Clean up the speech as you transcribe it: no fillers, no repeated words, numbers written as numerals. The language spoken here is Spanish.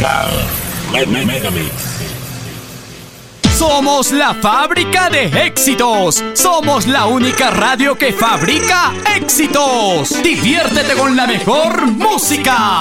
Tropical Megamix. Somos la fábrica de éxitos. Somos la única radio que fabrica éxitos. Diviértete con la mejor música.